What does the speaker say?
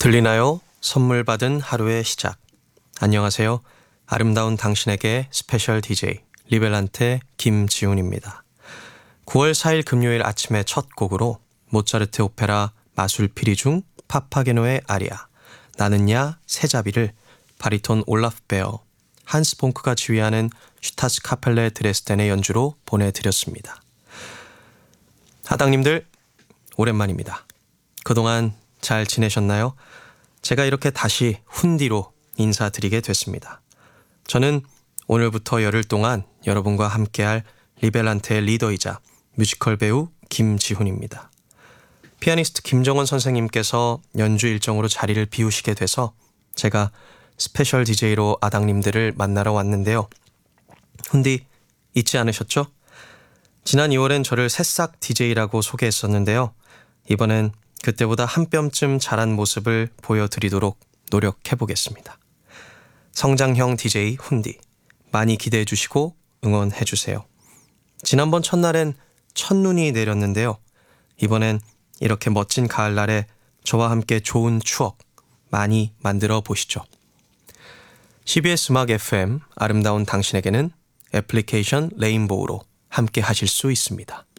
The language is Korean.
들리나요? 선물 받은 하루의 시작. 안녕하세요. 아름다운 당신에게 스페셜 DJ 리벨란테 김지훈입니다. 9월 4일 금요일 아침의 첫 곡으로 모차르트 오페라 마술피리 중 파파게노의 아리아 나는야 새자비를 바리톤 올라프 베어, 한스 폰크가 지휘하는 슈타스 카펠레 드레스덴의 연주로 보내드렸습니다. 하당님들 오랜만입니다. 그동안 잘 지내셨나요? 제가 이렇게 다시 훈디로 인사드리게 됐습니다. 저는 오늘부터 열흘 동안 여러분과 함께할 리벨란테의 리더이자 뮤지컬 배우 김지훈입니다. 피아니스트 김정원 선생님께서 연주 일정으로 자리를 비우시게 돼서 제가 스페셜 DJ로 아당님들을 만나러 왔는데요. 훈디 잊지 않으셨죠? 지난 2월엔 저를 새싹 DJ라고 소개했었는데요. 이번엔 그때보다 한 뼘쯤 자란 모습을 보여드리도록 노력해보겠습니다. 성장형 DJ 훈디 많이 기대해 주시고 응원해 주세요. 지난번 첫날엔 첫눈이 내렸는데요. 이번엔 이렇게 멋진 가을날에 저와 함께 좋은 추억 많이 만들어 보시죠. CBS 음악 FM 아름다운 당신에게는 애플리케이션 레인보우로 함께 하실 수 있습니다.